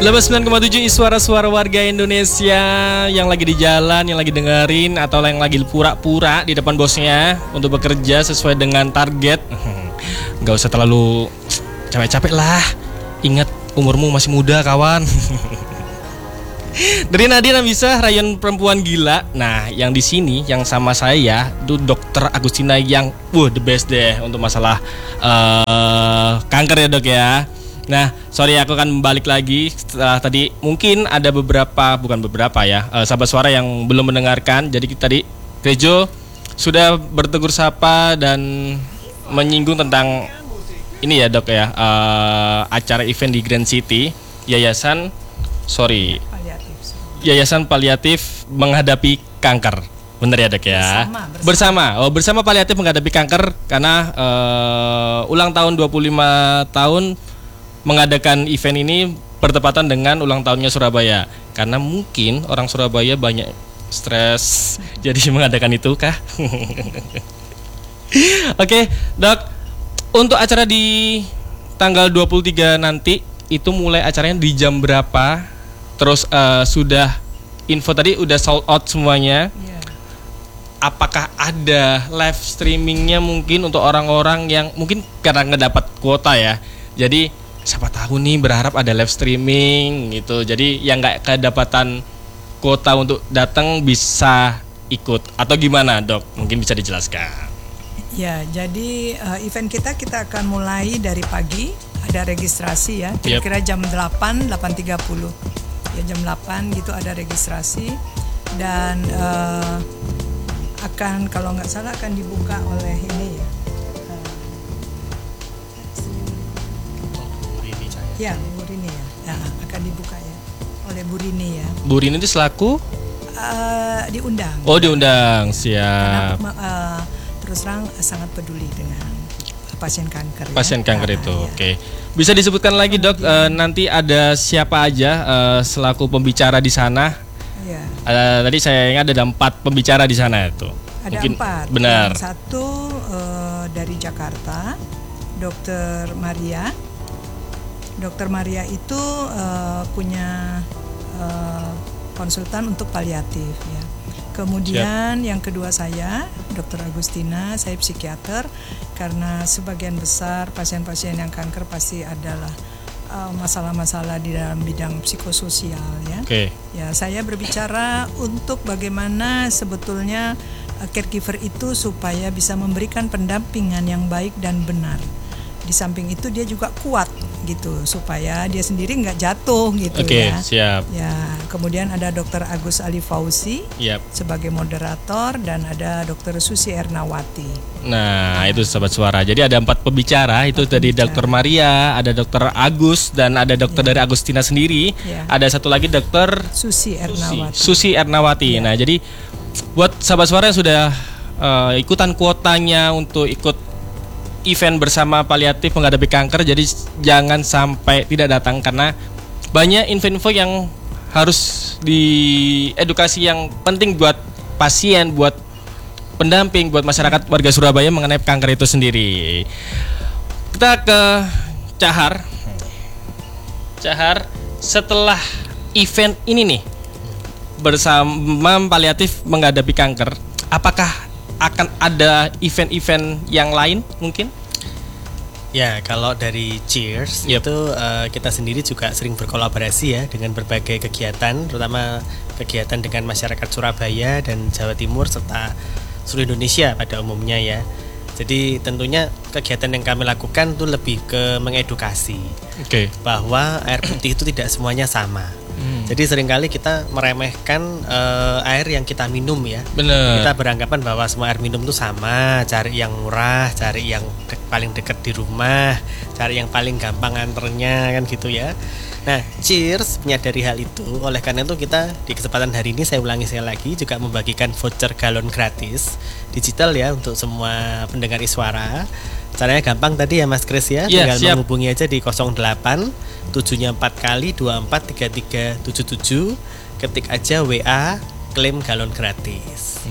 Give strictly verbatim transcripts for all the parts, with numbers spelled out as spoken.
Lepas sembilan koma tujuh suara-suara warga Indonesia yang lagi di jalan, yang lagi dengerin atau yang lagi pura-pura di depan bosnya untuk bekerja sesuai dengan target. Gak usah terlalu capek-capek lah. Ingat umurmu masih muda kawan. Dari Nadia Nabisa, Rayon Perempuan Gila. Nah, yang di sini yang sama saya itu Dokter Agustina yang wah the best deh untuk masalah uh, kanker ya dok ya. Nah, sorry aku akan balik lagi setelah tadi mungkin ada beberapa, bukan beberapa ya, uh, sahabat suara yang belum mendengarkan. Jadi tadi Rejo sudah bertegur sapa dan menyinggung tentang ini ya dok ya, uh, acara event di Grand City, Yayasan, sorry, Yayasan Paliatif Menghadapi Kanker. Bener ya dok ya? Bersama, bersama. bersama. Oh bersama Paliatif Menghadapi Kanker karena uh, ulang tahun dua puluh lima tahun mengadakan event ini bertepatan dengan ulang tahunnya Surabaya. Karena mungkin orang Surabaya banyak stres jadi mengadakan itu kah? Oke, Dok. Untuk acara di tanggal dua puluh tiga nanti itu mulai acaranya di jam berapa? Terus uh, sudah info tadi udah sold out semuanya. Yeah. Apakah ada live streamingnya mungkin untuk orang-orang yang mungkin karena nggak dapat kuota ya? Jadi siapa tahu nih berharap ada live streaming gitu. Jadi yang nggak kedapatan kuota untuk datang bisa ikut atau gimana dok? Mungkin bisa dijelaskan. Ya, jadi uh, event kita kita akan mulai dari pagi, ada registrasi ya. Kira-kira yep. jam delapan, delapan tiga puluh. Ya jam delapan gitu ada registrasi dan uh, akan kalau nggak salah akan dibuka oleh ini ya. Ya, Bu Rini ya. Nah, akan dibuka ya oleh Bu Rini ya. Bu Rini itu selaku uh, diundang. Oh, diundang. Siap. Karena, uh, terus terang sangat peduli dengan pasien kanker. Pasien ya. kanker nah, itu. ya. Oke. Okay. Bisa disebutkan lagi, Dok, uh, nanti ada siapa aja uh, selaku pembicara di sana? Ya. Uh, tadi saya ingat ada empat pembicara di sana itu. Ada Mungkin empat. Benar. Yang satu uh, dari Jakarta, Dokter Maria. Dokter Maria itu uh, punya uh, konsultan untuk paliatif ya. Kemudian Siap. Yang kedua saya, Dokter Agustina, saya psikiater karena sebagian besar pasien-pasien yang kanker pasti adalah uh, masalah-masalah di dalam bidang psikososial ya. Okay. Ya, saya berbicara untuk bagaimana sebetulnya uh, caregiver itu supaya bisa memberikan pendampingan yang baik dan benar. Di samping itu dia juga kuat gitu supaya dia sendiri nggak jatuh gitu okay, ya. Siap. Ya, kemudian ada Dokter Agus Ali Fauzi yep. sebagai moderator dan ada Dokter Susi Ernawati. Nah, nah itu sahabat suara. Jadi ada empat pembicara itu empat tadi Dokter Maria, ada Dokter Agus dan ada Dokter ya. Dari Agustina sendiri. Ya. Ada satu lagi Dokter Susi Ernawati. Susi, Susi Ernawati. Ya. Nah, jadi buat sahabat suara yang sudah uh, ikutan kuotanya untuk ikut event bersama Paliatif Menghadapi Kanker, jadi jangan sampai tidak datang karena banyak info-info yang harus diedukasi yang penting buat pasien, buat pendamping, buat masyarakat warga Surabaya mengenai kanker itu sendiri. Kita ke Cahar. Cahar, setelah event ini nih bersama Paliatif Menghadapi Kanker, apakah akan ada event-event yang lain mungkin? Ya, kalau dari Cheers yep. itu uh, kita sendiri juga sering berkolaborasi ya dengan berbagai kegiatan, terutama kegiatan dengan masyarakat Surabaya dan Jawa Timur serta seluruh Indonesia pada umumnya ya. Jadi tentunya kegiatan yang kami lakukan itu lebih ke mengedukasi okay. bahwa air putih itu tidak semuanya sama. Hmm. Jadi seringkali kita meremehkan uh, air yang kita minum ya. Bener. Kita beranggapan bahwa semua air minum itu sama, cari yang murah, cari yang de- paling dekat di rumah, cari yang paling gampang anternya kan gitu ya. Nah, Cheers menyadari hal itu. Oleh karena itu kita di kesempatan hari ini saya ulangi saya lagi juga membagikan voucher galon gratis digital ya untuk semua pendengar Iswara. Caranya gampang tadi ya Mas Kris ya, yeah, tinggal siap. menghubungi aja di nol delapan tujuhnya empat kali dua empat tiga tiga tujuh tujuh, ketik aja W A klaim galon gratis. Hmm.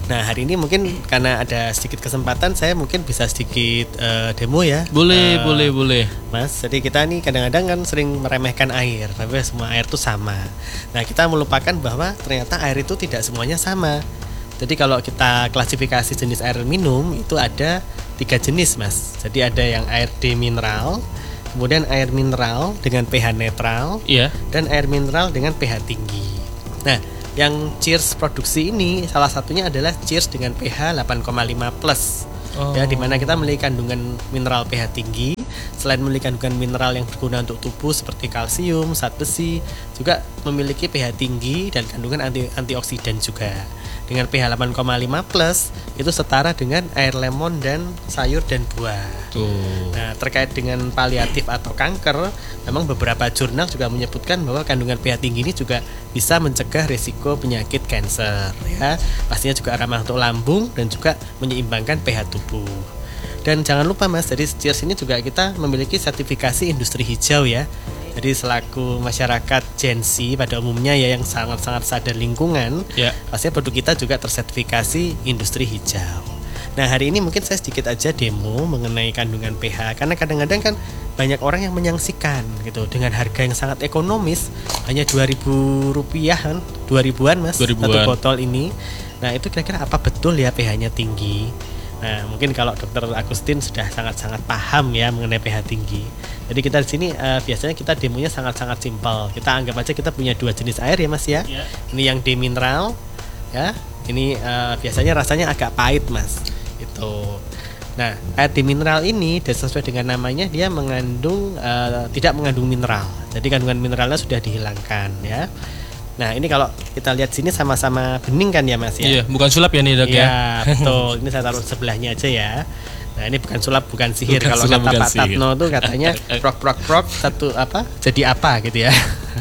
Nah hari ini mungkin karena ada sedikit kesempatan, saya mungkin bisa sedikit uh, demo ya. Boleh, uh, boleh, boleh. Mas, jadi kita nih kadang-kadang kan sering meremehkan air, tapi semua air itu sama. Nah kita melupakan bahwa ternyata air itu tidak semuanya sama. Jadi kalau kita klasifikasi jenis air minum itu ada tiga jenis, Mas. Jadi ada yang air demineral, kemudian air mineral dengan pH netral, Iya. dan air mineral dengan pH tinggi. Nah yang Cheers produksi ini salah satunya adalah Cheers dengan pH delapan koma lima plus. Oh. Ya, di mana kita memiliki kandungan mineral pH tinggi. Selain memiliki kandungan mineral yang berguna untuk tubuh seperti kalsium, zat besi, juga memiliki pH tinggi dan kandungan anti antioksidan juga. Dengan pH delapan koma lima plus itu setara dengan air lemon dan sayur dan buah. Tuh. Nah, terkait dengan paliatif atau kanker, memang beberapa jurnal juga menyebutkan bahwa kandungan pH tinggi ini juga bisa mencegah risiko penyakit kanker ya. Pastinya juga ramah untuk lambung dan juga menyeimbangkan pH tubuh. Dan jangan lupa Mas, dari Cheers ini juga kita memiliki sertifikasi industri hijau ya. Jadi selaku masyarakat Gen Z pada umumnya ya yang sangat-sangat sadar lingkungan, Ya. pastinya produk kita juga tersertifikasi industri hijau. Nah hari ini mungkin saya sedikit aja demo mengenai kandungan pH, karena kadang-kadang kan banyak orang yang menyangsikan gitu dengan harga yang sangat ekonomis, hanya dua ribu rupiah kan, dua ribuan Mas, dua ribuan. satu botol ini. Nah itu kira-kira apa betul ya pH-nya tinggi? Nah mungkin kalau Dokter Agustin sudah sangat-sangat paham ya mengenai pH tinggi. Jadi kita di sini uh, biasanya kita demonya sangat-sangat simpel. Kita anggap aja kita punya dua jenis air ya Mas ya. Ya. Ini yang demineral ya. Ini uh, biasanya rasanya agak pahit Mas. Itu. Nah, air demineral ini dan sesuai dengan namanya dia mengandung uh, tidak mengandung mineral. Jadi kandungan mineralnya sudah dihilangkan ya. Nah, ini kalau kita lihat sini sama-sama bening kan ya Mas ya. Iya, bukan sulap ya nih, Dok ya. Iya, betul. Ini saya taruh sebelahnya aja ya. Nah, ini bukan sulap, bukan sihir. Bukan Kalau sulap, kata bukan Pak sihir. Tatno tuh katanya prok prok prok satu apa? Jadi apa gitu ya.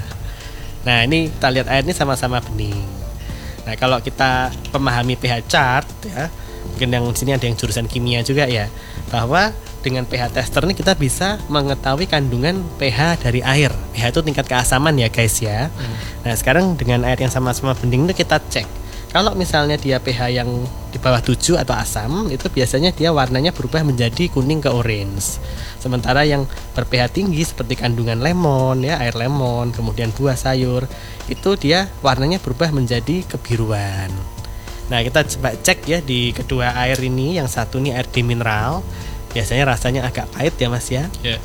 Nah, ini kita lihat air ini sama-sama bening. Nah, kalau kita pemahami pH chart ya, mungkin yang sini ada yang jurusan kimia juga ya, bahwa dengan pH tester ini kita bisa mengetahui kandungan pH dari air. pH itu tingkat keasaman ya guys ya. Hmm. Nah sekarang dengan air yang sama-sama bening itu kita cek. Kalau misalnya dia pH yang di bawah tujuh atau asam, itu biasanya dia warnanya berubah menjadi kuning ke orange. Sementara yang ber-pH tinggi seperti kandungan lemon ya, air lemon, kemudian buah sayur, itu dia warnanya berubah menjadi kebiruan. Nah kita coba cek ya di kedua air ini, yang satu ini air demineral. Biasanya rasanya agak pahit ya Mas ya. Ya.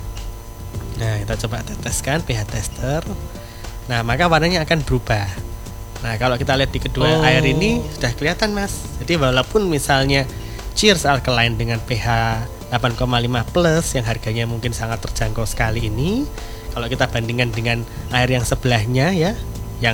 Nah kita coba teteskan pH tester. Nah maka warnanya akan berubah. Nah kalau kita lihat di kedua Oh. air ini sudah kelihatan Mas. Jadi walaupun misalnya Cheers Alkaline dengan pH delapan koma lima plus yang harganya mungkin sangat terjangkau sekali ini, kalau kita bandingkan dengan air yang sebelahnya ya, yang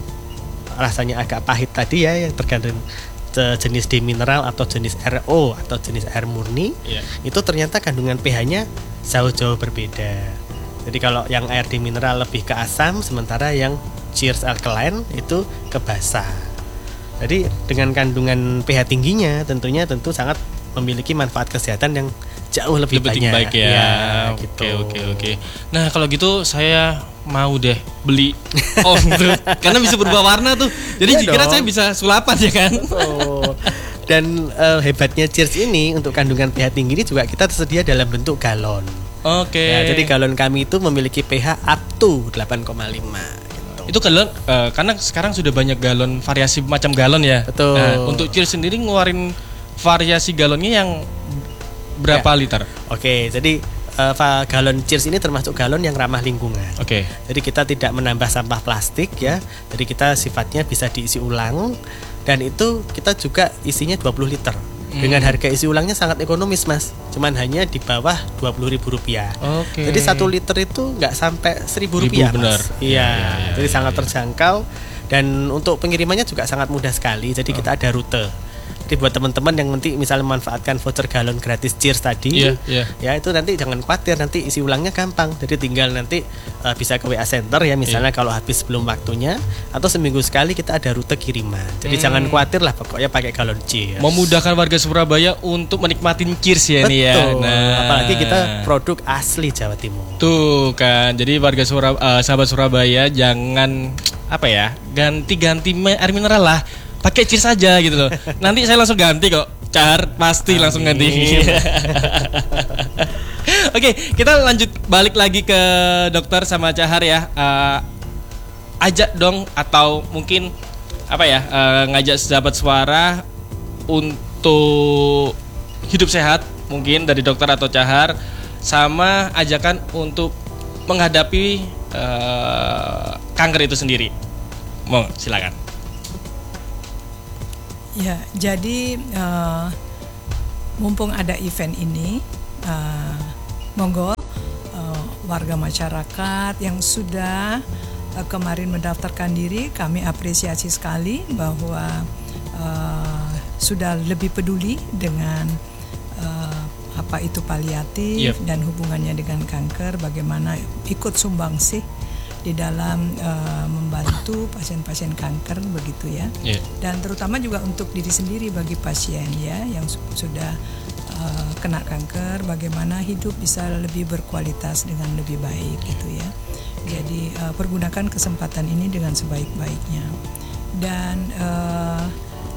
rasanya agak pahit tadi ya, yang tergantung jenis demineral atau jenis R O atau jenis air murni, Iya. itu ternyata kandungan pH-nya jauh-jauh berbeda. Jadi kalau yang air demineral lebih ke asam, sementara yang Cheers Alkaline itu ke basa. Jadi dengan kandungan pH tingginya tentunya tentu sangat memiliki manfaat kesehatan yang jauh lebih, Lebih banyak. baik ya. Ya, Oke, gitu. oke, oke. Nah, kalau gitu saya mau deh beli om tuh. Karena bisa berubah warna tuh. Jadi Iya dikira dong. saya bisa sulapan ya kan? Oh. Dan eh, hebatnya Cheers ini untuk kandungan pH tinggi ini juga kita tersedia dalam bentuk galon. Oke. Ya, jadi galon kami itu memiliki pH up to delapan koma lima gitu. Itu galon eh, karena sekarang sudah banyak galon variasi macam galon ya. Betul. Nah, untuk Cheers sendiri ngeluarin variasi galonnya yang berapa Ya. liter? Oke, jadi eh, va- galon Cheers ini termasuk galon yang ramah lingkungan. Oke. Jadi kita tidak menambah sampah plastik ya. Jadi kita sifatnya bisa diisi ulang, dan itu kita juga isinya dua puluh liter. Dengan harga isi ulangnya sangat ekonomis Mas, cuman hanya di bawah dua puluh ribu rupiah. Oke. Jadi satu liter itu nggak sampai seribu Ribu, rupiah benar. Mas. Iya, Iya, iya, iya, jadi iya, sangat iya. terjangkau, dan untuk pengirimannya juga sangat mudah sekali. Jadi kita ada rute. Jadi buat teman-teman yang nanti misalnya memanfaatkan voucher galon gratis Cheers tadi, Iya, iya. ya itu nanti jangan khawatir, nanti isi ulangnya gampang. Jadi tinggal nanti uh, bisa ke W A Center ya misalnya kalau habis sebelum waktunya, atau seminggu sekali kita ada rute kiriman. Jadi Hmm. jangan khawatir lah, pokoknya pakai galon Cheers. Memudahkan warga Surabaya untuk menikmatin Cheers ya ini ya. Betul. Apalagi kita produk asli Jawa Timur. Tuh kan, jadi warga Surab eh, sahabat Surabaya jangan apa ya ganti-ganti me- air mineral lah. pakai cheers aja gitu loh. Nanti saya langsung ganti kok. Car pasti Amin. Langsung ganti. Oke, kita lanjut balik lagi ke dokter sama Cahar ya. Uh, ajak dong atau mungkin apa ya uh, ngajak sahabat suara untuk hidup sehat mungkin dari dokter atau Cahar, sama ajakan untuk menghadapi uh, kanker itu sendiri. Mau silakan. Ya, jadi uh, mumpung ada event ini, uh, monggo uh, warga masyarakat yang sudah uh, kemarin mendaftarkan diri, kami apresiasi sekali bahwa uh, sudah lebih peduli dengan uh, apa itu paliatif yep. dan hubungannya dengan kanker, bagaimana ikut sumbangsih di dalam uh, membantu pasien-pasien kanker begitu ya, yeah. dan terutama juga untuk diri sendiri bagi pasien ya yang su- sudah uh, kena kanker, bagaimana hidup bisa lebih berkualitas dengan lebih baik gitu ya. Jadi uh, pergunakan kesempatan ini dengan sebaik-baiknya, dan uh,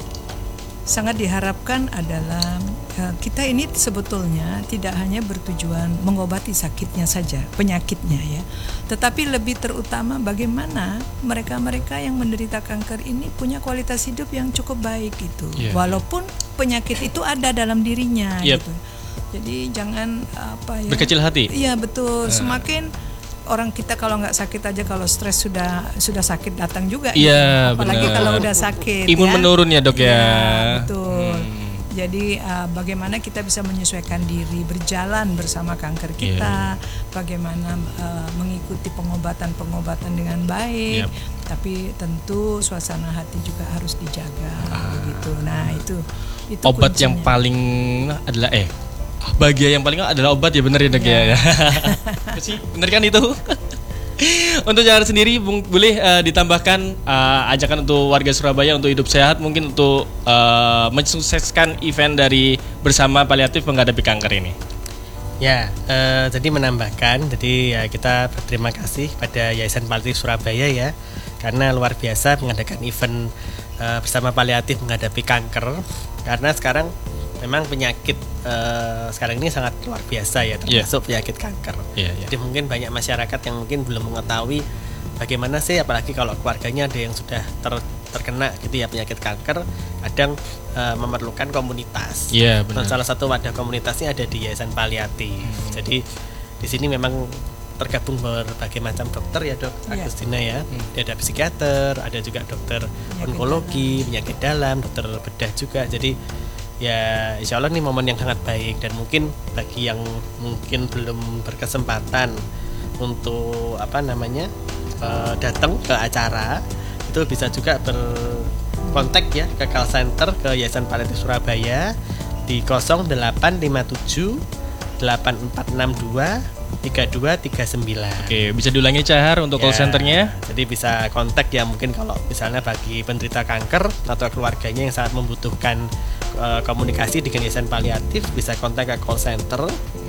sangat diharapkan adalah uh, kita ini sebetulnya tidak hanya bertujuan mengobati sakitnya saja, penyakitnya ya, tetapi lebih terutama bagaimana mereka-mereka yang menderita kanker ini punya kualitas hidup yang cukup baik gitu, yeah. walaupun penyakit itu ada dalam dirinya yep. gitu. Jadi jangan apa ya, berkecil hati. Iya betul, uh. semakin orang kita kalau nggak sakit aja, kalau stres sudah sudah sakit datang juga. Iya, gitu. Apalagi benar. kalau udah sakit. Imun ya. menurun ya dok ya. Ya betul. Hmm. Jadi uh, bagaimana kita bisa menyesuaikan diri, berjalan bersama kanker kita, yeah. bagaimana uh, mengikuti pengobatan-pengobatan dengan baik, yep. tapi tentu suasana hati juga harus dijaga, ah. begitu. Nah itu, itu obat kuncinya. yang paling adalah eh. bahagia yang paling adalah obat ya, bener ya dok ya. Sih bener kan itu. Untuk Cahar sendiri boleh uh, ditambahkan uh, ajakan untuk warga Surabaya untuk hidup sehat, mungkin untuk uh, mensukseskan event dari bersama paliatif menghadapi kanker ini. Ya, uh, jadi menambahkan, jadi ya kita berterima kasih pada Yayasan Paliatif Surabaya ya, karena luar biasa mengadakan event uh, bersama paliatif menghadapi kanker, karena sekarang memang penyakit uh, sekarang ini sangat luar biasa ya, termasuk yeah. penyakit kanker. Yeah, yeah. Jadi mungkin banyak masyarakat yang mungkin belum mengetahui bagaimana sih, apalagi kalau keluarganya ada yang sudah ter, terkena gitu ya penyakit kanker, kadang uh, memerlukan komunitas. Yeah, Dan salah satu wadah komunitasnya ada di Yayasan Paliatif. Hmm. Jadi di sini memang tergabung berbagai macam dokter ya dok, yeah. Agustina ya. Hmm. Ada psikiater, ada juga dokter penyakit onkologi, dalam. penyakit dalam, dokter bedah juga. Jadi ya insya Allah ini momen yang sangat baik, dan mungkin bagi yang mungkin belum berkesempatan untuk apa namanya uh, datang ke acara, itu bisa juga berkontak ya ke call center ke Yayasan Paliatif Surabaya di nol delapan lima tujuh delapan empat enam dua tiga dua tiga sembilan. Oke, bisa diulangi Cahar untuk ya, call centernya? Jadi bisa kontak ya, mungkin kalau misalnya bagi penderita kanker atau keluarganya yang sangat membutuhkan uh, komunikasi dengan Yayasan Paliatif, bisa kontak ke call center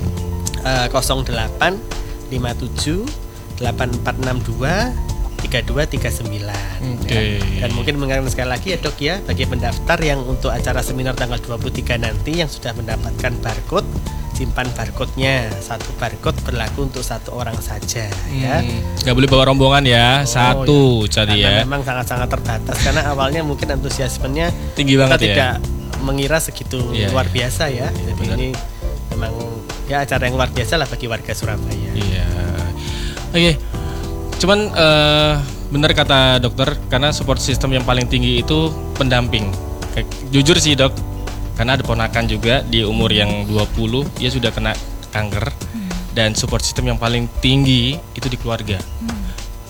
uh, nol delapan lima tujuh delapan empat enam dua tiga dua tiga sembilan. Okay. Ya. Dan mungkin mengingatkan sekali lagi ya dok ya, bagi pendaftar yang untuk acara seminar tanggal dua puluh tiga nanti yang sudah mendapatkan barcode, simpan barcode-nya. Satu barcode berlaku untuk satu orang saja hmm. ya. Gak boleh bawa rombongan ya, oh, satu ya. jadi ya. ya. Memang sangat-sangat terbatas karena awalnya mungkin antusiasmenya tinggi banget ya. Kita tidak mengira segitu ya, luar biasa ya. ya jadi benar. Ini memang ya acara yang luar biasa lah bagi warga Surabaya. Iya. Oke. Okay. Cuman uh, benar kata dokter, karena support system yang paling tinggi itu pendamping. Kayak, jujur sih dok, karena ada ponakan juga di umur yang dua puluh, dia sudah kena kanker, hmm. dan support system yang paling tinggi itu di keluarga. Hmm.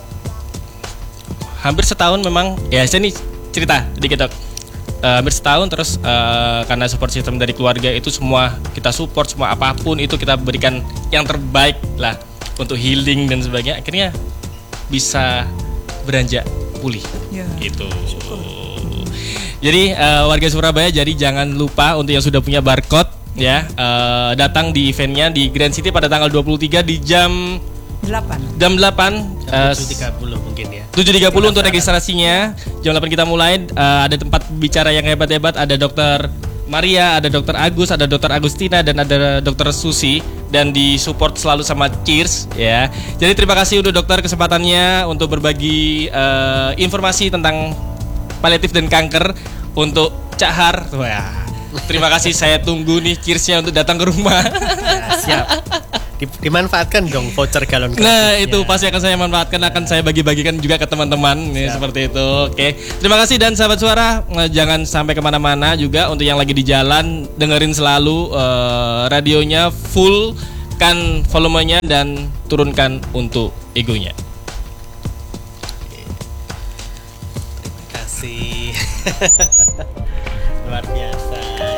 Hampir setahun memang, ya saya nih cerita sedikit dok. Uh, hampir setahun terus uh, karena support system dari keluarga itu semua kita support, semua apapun itu kita berikan yang terbaik lah untuk healing dan sebagainya. Akhirnya bisa beranjak pulih ya, gitu. Syukur. Jadi uh, warga Surabaya, jadi jangan lupa untuk yang sudah punya barcode ya, uh, datang di eventnya di Grand City pada tanggal dua puluh tiga di jam delapan. Jam delapan eh, tujuh tiga puluh mungkin ya. tujuh tiga puluh untuk registrasinya. Jam delapan kita mulai. Uh, ada tempat bicara yang hebat-hebat. Ada Dokter Maria, ada Dokter Agus, ada Dokter Agustina, dan ada Dokter Susi. Dan disupport selalu sama Cheers ya. Jadi terima kasih untuk dokter kesempatannya untuk berbagi uh, informasi tentang paliatif dan kanker untuk Cak Har. Wah, terima kasih. Saya tunggu nih Cheersnya untuk datang ke rumah. Ya, siap. Di- dimanfaatkan dong voucher galon Nah gratisnya. itu pasti akan saya manfaatkan, akan saya bagi-bagikan juga ke teman-teman nih, seperti itu. Oke, terima kasih dan sahabat suara, eh, jangan sampai kemana-mana juga. Untuk yang lagi di jalan, dengerin selalu eh, radionya, full kan volumenya dan turunkan untuk egonya. Terima kasih. Luar biasa.